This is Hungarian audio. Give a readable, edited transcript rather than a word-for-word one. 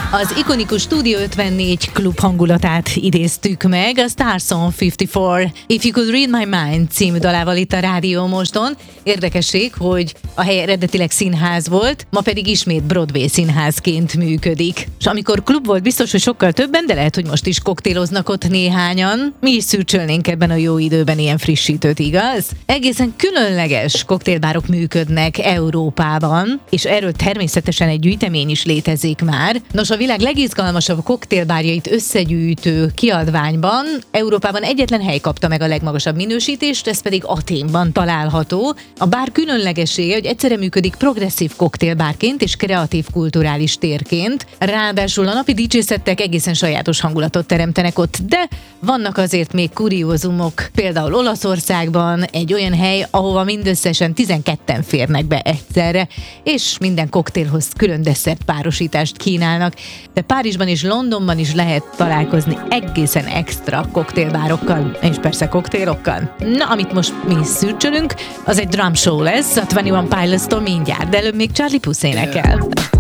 Az ikonikus Studio 54 klub hangulatát idéztük meg a Star Song 54 If You Could Read My Mind című dalával itt a Rádió Moston. Érdekesség, hogy a hely eredetileg színház volt, ma pedig ismét Broadway színházként működik. És amikor klub volt, biztos, hogy sokkal többen, de lehet, hogy most is koktéloznak ott néhányan. Mi is szürcsölnénk ebben a jó időben ilyen frissítőt, igaz? Egészen különleges koktélbárok működnek Európában, és erről természetesen egy gyűjtemény is létezik már. Nos, a világ legizgalmasabb koktélbárjait összegyűjtő kiadványban Európában egyetlen hely kapta meg a legmagasabb minősítést, ez pedig Athénban található. A bár különlegessége, hogy egyszerre működik progresszív koktélbárként és kreatív kulturális térként. Ráadásul a napi dicsészettek egészen sajátos hangulatot teremtenek ott, de vannak azért még kuriózumok. Például Olaszországban egy olyan hely, ahova mindösszesen 12-en férnek be egyszerre, és minden koktélhoz külön desszert párosítást kínálnak. De Párizsban és Londonban is lehet találkozni egészen extra koktélbárokkal, és persze koktélokkal. Na, amit most mi szürcsölünk, az egy drum show lesz, a 21 Pilots-tól mindjárt, de előbb még Charlie Puth énekel.